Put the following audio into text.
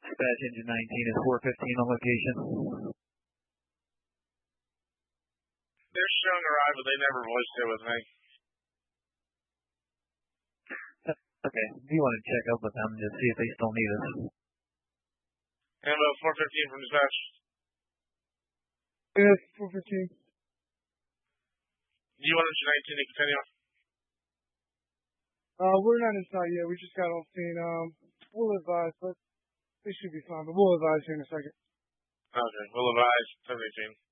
Dispatch engine 19 is 415 on location. They're showing a ride, but they never voiced it with me. Okay. Do you want to check up with them and just see if they still need us? And about 415 from dispatch. Yes, 415. Do you want engine 19 to continue? We're not inside yet. We just got off scene. We'll advise, but they should be fine. But we'll advise here in a second. Okay, we'll advise 718.